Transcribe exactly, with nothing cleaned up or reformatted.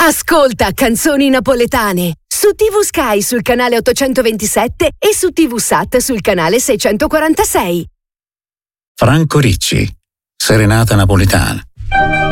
Ascolta Canzoni Napoletane su T V Sky sul canale ottocentoventisette e su T V Sat sul canale seicentoquarantasei. Franco Ricci, Serenata napoletana.